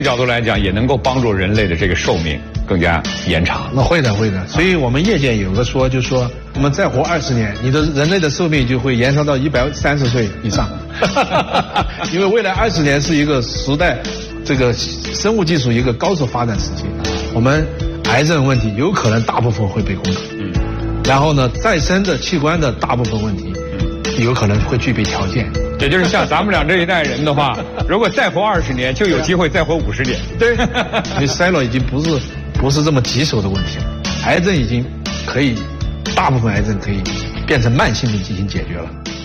角度来讲，也能够帮助人类的这个寿命更加延长。 那会的，会的。所以我们业界有个说，就是说我们再活20年，你的人类的寿命就会延长到130岁以上。因为未来20年是一个时代，这个生物技术一个高速发展时期，我们癌症问题有可能大部分会被攻克。然后呢，再生的器官的大部分问题，有可能会具备条件。 也就是像咱们俩这一代人的话，如果再活20年，就有机会再活50年。 对，因为衰老已经不是这么棘手的问题了，癌症已经可以，大部分癌症可以变成慢性的进行解决了。